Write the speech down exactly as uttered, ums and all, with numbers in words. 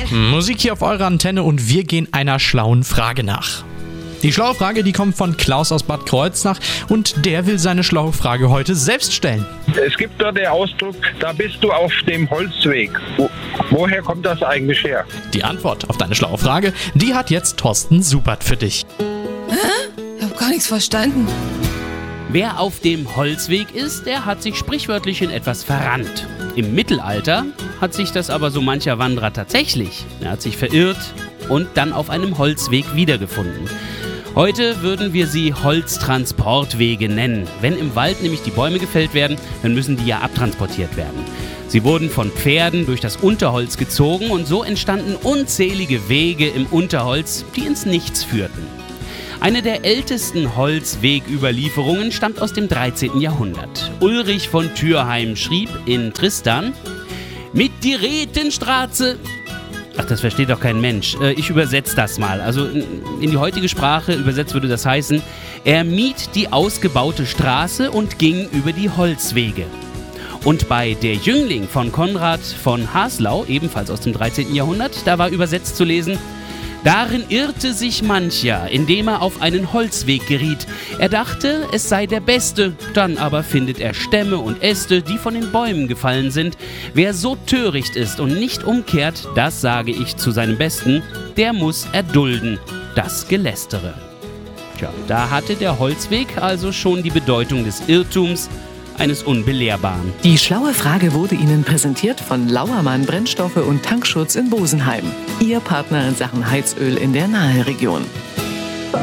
Musik hier auf eurer Antenne und wir gehen einer schlauen Frage nach. Die schlaue Frage, die kommt von Klaus aus Bad Kreuznach und der will seine schlaue Frage heute selbst stellen. Es gibt da den Ausdruck, da bist du auf dem Holzweg. Wo, woher kommt das eigentlich her? Die Antwort auf deine schlaue Frage, die hat jetzt Thorsten Subert für dich. Hä? Ich hab gar nichts verstanden. Wer auf dem Holzweg ist, der hat sich sprichwörtlich in etwas verrannt. Im Mittelalter hat sich das aber so mancher Wanderer tatsächlich. Er hat sich verirrt und dann auf einem Holzweg wiedergefunden. Heute würden wir sie Holztransportwege nennen. Wenn im Wald nämlich die Bäume gefällt werden, dann müssen die ja abtransportiert werden. Sie wurden von Pferden durch das Unterholz gezogen und so entstanden unzählige Wege im Unterholz, die ins Nichts führten. Eine der ältesten Holzwegüberlieferungen stammt aus dem dreizehnten Jahrhundert. Ulrich von Thürheim schrieb in Tristan: Mit die Rätenstraße. Ach, das versteht doch kein Mensch. Ich übersetze das mal. Also in die heutige Sprache übersetzt würde das heißen: Er mied die ausgebaute Straße und ging über die Holzwege. Und bei Der Jüngling von Konrad von Haslau, ebenfalls aus dem dreizehnten Jahrhundert, da war übersetzt zu lesen: Darin irrte sich mancher, indem er auf einen Holzweg geriet. Er dachte, es sei der beste, dann aber findet er Stämme und Äste, die von den Bäumen gefallen sind. Wer so töricht ist und nicht umkehrt, das sage ich zu seinem Besten, der muss erdulden das Gelästere. Tja, da hatte der Holzweg also schon die Bedeutung des Irrtums, eines Unbelehrbaren. Die schlaue Frage wurde Ihnen präsentiert von Lauermann Brennstoffe und Tankschutz in Bosenheim. Ihr Partner in Sachen Heizöl in der Naheregion.